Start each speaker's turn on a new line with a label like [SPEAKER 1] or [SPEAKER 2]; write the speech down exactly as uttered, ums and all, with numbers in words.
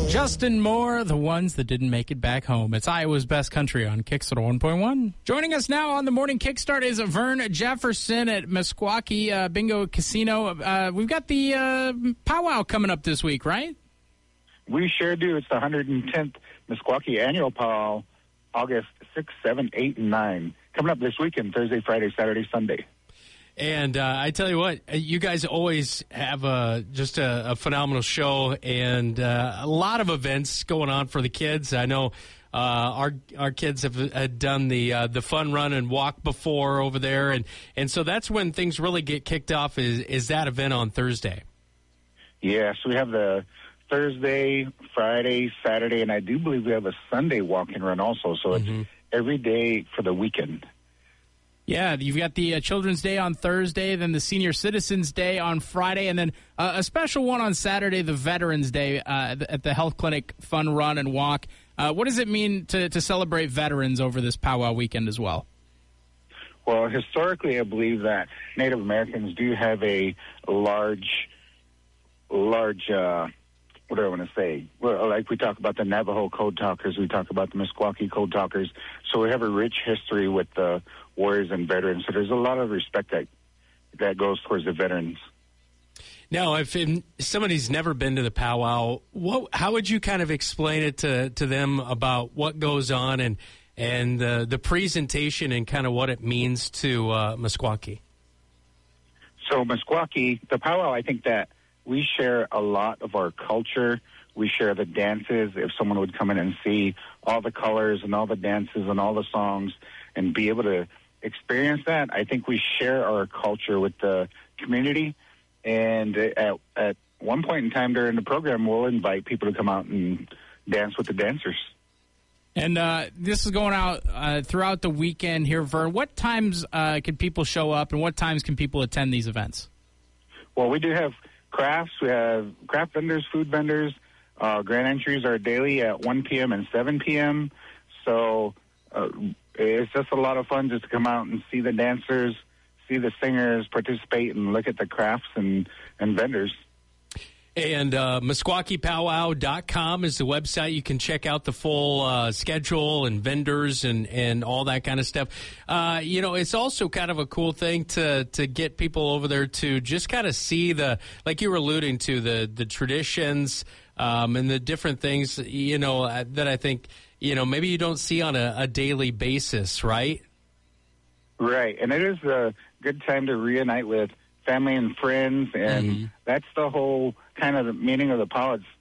[SPEAKER 1] Justin Moore, the ones that didn't make it back home. It's Iowa's Best Country on Kickstarter one point one. Joining us now on the Morning Kickstart is Vern Jefferson at Meskwaki uh, Bingo Casino. Uh, we've got the uh, powwow coming up this week, right?
[SPEAKER 2] We sure do. It's the one hundred tenth Meskwaki Annual Powwow, August sixth, seventh, eighth, and ninth. Coming up this weekend, Thursday, Friday, Saturday, Sunday.
[SPEAKER 3] And uh, I tell you what, you guys always have a, just a, a phenomenal show and uh, a lot of events going on for the kids. I know uh, our our kids have, have done the uh, the fun run and walk before over there, and, and so that's when things really get kicked off. Is is that event on Thursday?
[SPEAKER 2] Yes, we have the Thursday, Friday, Saturday, and I do believe we have a Sunday walk and run also. So mm-hmm. it's every day for the weekend.
[SPEAKER 1] Yeah, you've got the uh, Children's Day on Thursday, then the Senior Citizens Day on Friday, and then uh, a special one on Saturday, the Veterans Day uh, at the Health Clinic Fun Run and Walk. Uh, what does it mean to, to celebrate veterans over this powwow weekend as well?
[SPEAKER 2] Well, historically, I believe that Native Americans do have a large, large, uh, what do I want to say? Well, like we talk about the Navajo Code Talkers, we talk about the Meskwaki Code Talkers, so we have a rich history with the warriors and veterans. So there's a lot of respect that that goes towards the veterans.
[SPEAKER 3] Now, if somebody's never been to the powwow, what, how would you kind of explain it to, to them about what goes on and and uh, the presentation and kind of what it means to uh, Meskwaki?
[SPEAKER 2] So Meskwaki, the powwow, I think that we share a lot of our culture. We share the dances. If someone would come in and see all the colors and all the dances and all the songs and be able to experience that, I think we share our culture with the community. And at, at one point in time during the program, we'll invite people to come out and dance with the dancers.
[SPEAKER 1] And uh, this is going out uh, throughout the weekend here, Vern. What times uh, can people show up, and what times can people attend these events?
[SPEAKER 2] Well, we do have crafts. We have craft vendors, food vendors. Uh, grand entries are daily at one p.m. and seven p.m. So uh, it's just a lot of fun just to come out and see the dancers, see the singers participate, and look at the crafts and, and vendors.
[SPEAKER 3] And uh, Meskwaki Powwow dot com is the website. You can check out the full uh, schedule and vendors and, and all that kind of stuff. Uh, you know, it's also kind of a cool thing to to get people over there to just kind of see the, like you were alluding to, the, the traditions um, and the different things, you know, that I think, you know, maybe you don't see on a, a daily basis, right?
[SPEAKER 2] Right. And it is a good time to reunite with family and friends, and mm-hmm. that's the whole kind of the meaning of the powwow. It's